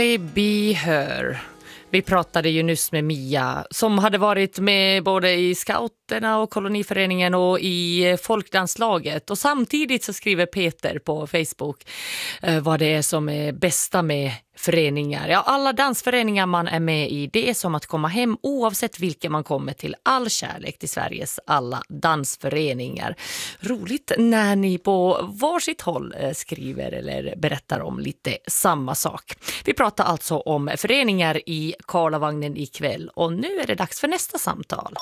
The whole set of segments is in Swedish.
Be Her. Vi pratade ju nyss med Mia som hade varit med både i scouterna och koloniföreningen och i folkdanslaget. Och samtidigt så skriver Peter på Facebook vad det är som är bästa med föreningar. Ja, alla dansföreningar man är med i, det är som att komma hem oavsett vilken man kommer till. All kärlek till Sveriges alla dansföreningar. Roligt när ni på varsitt håll skriver eller berättar om lite samma sak. Vi pratar alltså om föreningar i Karlavagnen ikväll och nu är det dags för nästa samtal.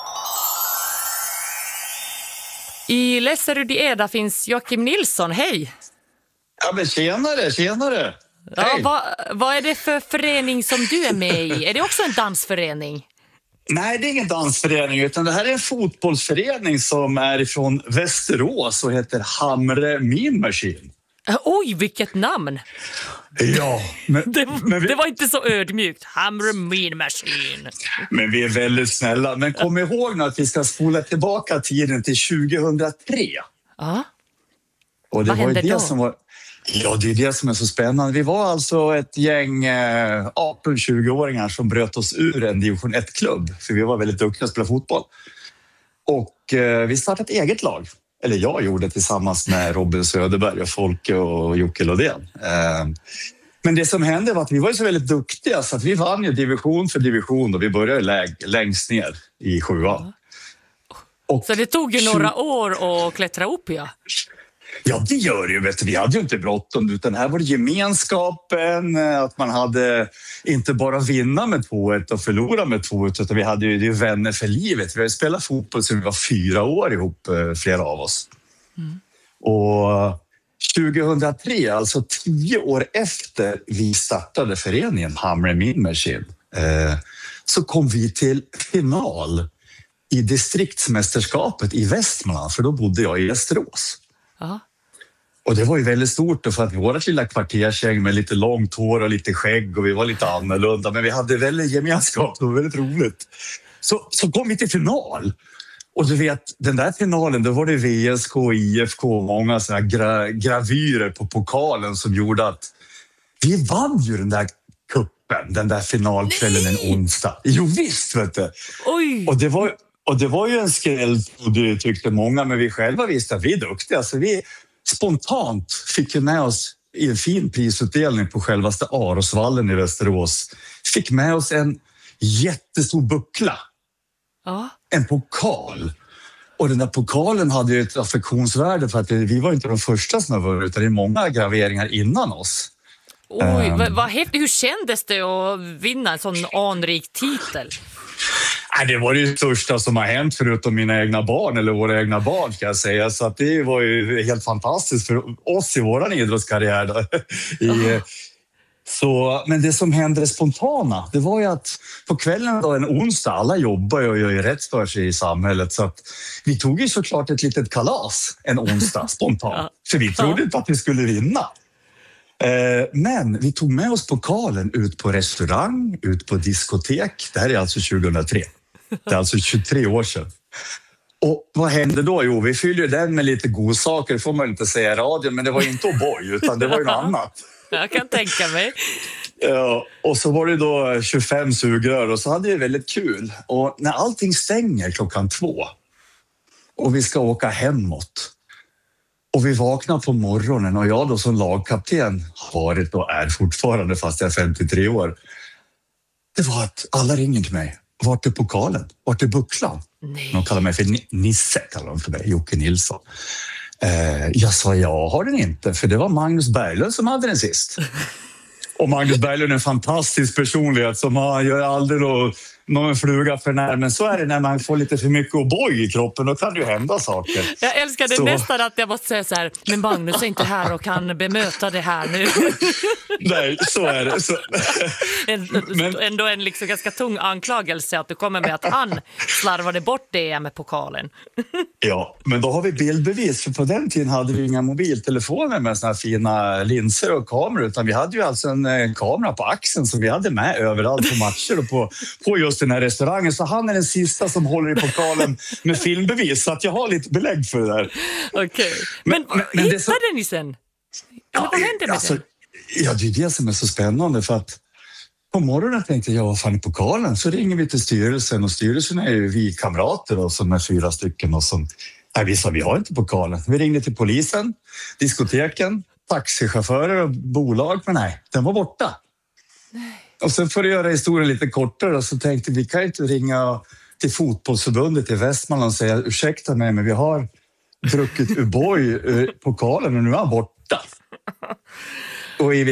I Lesserud i Eda finns Joakim Nilsson, hej! Ja men tjenare! Ja, vad är det för förening som du är med i? Är det också en dansförening? Nej, det är ingen dansförening utan det här är en fotbollsförening som är ifrån Västerås och heter Hamre Mean Machine. Oj, vilket namn! Ja, men det var inte så ödmjukt. Hamre Mean Machine. Men vi är väldigt snälla. Men kom ihåg nu att vi ska spola tillbaka tiden till 2003. Ja. Och det vad var ju hände det då? som var... Ja, det är det som är så spännande. Vi var alltså ett gäng 18-20-åringar som bröt oss ur en division 1-klubb. För vi var väldigt duktiga att spela fotboll. Och vi startade ett eget lag. Eller jag gjorde tillsammans med Robin Söderberg och Folke och Jocke Lodén. Men det som hände var att vi var så väldigt duktiga så att vi vann ju division för division och vi började längst ner i 7:an. Och så det tog ju några år att klättra upp, ja? Ja, det gör det ju. Vet du. Vi hade ju inte bråttom utan här var det gemenskapen, att man hade inte bara vinna med 2-1 och förlora med 2-1 utan vi hade ju vänner för livet. Vi hade spelat fotboll sedan vi var 4 år ihop, flera av oss. Mm. Och 2003, alltså 10 år efter vi startade föreningen Hamre Mean Machine, så kom vi till final i distriktsmästerskapet i Västmanland, för då bodde jag i Västerås. Ja. Och det var ju väldigt stort för att vårt lilla kvartersgäng med lite långt hår och lite skägg och vi var lite annorlunda men vi hade väldigt gemenskap, det var väldigt roligt. Så kom vi till final. Och du vet, den där finalen då var det VSK, IFK, många sådana gravyrer på pokalen som gjorde att vi vann ju den där kuppen, den där finalkvällen en onsdag. Jo visst vet du. Oj. Och det var ju en skräll, det tyckte många, men vi själva visste att vi är duktiga. Alltså vi spontant fick ju med oss i en fin prisutdelning på självaste Arosvallen i Västerås. Fick med oss en jättestor buckla. Ja. En pokal. Och den där pokalen hade ju ett affektionsvärde för att vi var inte de första som var utan det är många graveringar innan oss. Oj, vad häftigt. Hur kändes det att vinna en sån anrik titel? Det var det största som har hänt förutom mina egna barn eller våra egna barn ska jag säga. Så att det var ju helt fantastiskt för oss i våran idrottskarriär. Men det som hände spontana, det var ju att på kvällen då en onsdag, alla jobbar och gör ju rätt för sig i samhället. Så att vi tog ju såklart ett litet kalas en onsdag spontant. För vi trodde inte att vi skulle vinna. Men vi tog med oss pokalen ut på restaurang, ut på diskotek. Det här är alltså 2003. Det är alltså 23 år sedan. Och vad hände då? Jo, vi fyllde den med lite godsaker, det får man inte säga i radion, men det var inte O'boy utan det var ju något annat. Jag kan tänka mig. Ja, och så var det då 25 sugrör och så hade vi väldigt kul. Och när allting stänger 2:00 och vi ska åka hemåt och vi vaknar på morgonen och jag då som lagkapten har varit och är fortfarande fast jag är 53 år. Det var att alla ringer till mig. Vart är pokalen? Vart är bucklan? Nej. De kallar mig för Nisse, kallar de för mig, Jocke Nilsson. Jag sa, jag har den inte, för det var Magnus Berglund som hade den sist. Och Magnus Berglund är en fantastisk personlighet som gör aldrig någon fluga för när. Men så är det när man får lite för mycket O'boy i kroppen, då kan det ju hända saker. Jag älskar det nästan att jag måste säga så här, men Magnus är inte här och kan bemöta det här nu. Nej, så är det. Så. Ändå en liksom ganska tung anklagelse att du kommer med att han slarvade bort det med pokalen. Ja, men då har vi bildbevis. För på den tiden hade vi inga mobiltelefoner med såna här fina linser och kameror. Utan vi hade ju alltså en kamera på axeln som vi hade med överallt på matcher och på just den här restaurangen. Så han är den sista som håller i pokalen med filmbevis. Så att jag har lite belägg för det där. Okej. Men hittade ni sen? Ja, vad hände med alltså, den? Ja, det är det som är så spännande för att På morgonen tänkte jag, vad fan är pokalen? Så ringer vi till styrelsen och styrelsen är ju vi kamrater då, som är 4 stycken och som, nej, vi sa vi har inte pokalen. Vi ringde till polisen, diskoteken, taxichaufförer och bolag, men nej, den var borta. Och sen för att göra historien lite kortare så tänkte vi kan inte ringa till fotbollsförbundet i Västmanland och säga ursäkta mig men vi har druckit O'boy pokalen och nu är han borta. Och